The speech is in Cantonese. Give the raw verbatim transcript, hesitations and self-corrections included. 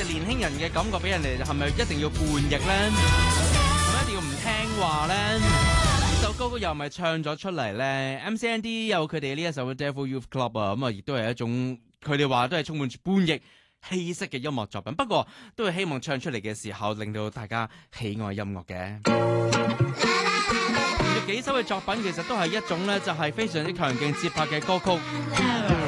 年輕人嘅感覺俾人哋係咪一定要叛逆咧？係咪一定要唔聽話咧？呢首歌曲又咪唱咗出嚟咧 ？M C N D 有佢哋呢一首《Devil Youth Club》啊，咁啊亦都係一種佢哋話都係充滿住叛逆氣息嘅音樂作品。不過都係希望唱出嚟嘅時候，令到大家喜愛音樂嘅。有幾首嘅作品其實都係一種咧，就係非常之強勁節拍嘅歌曲。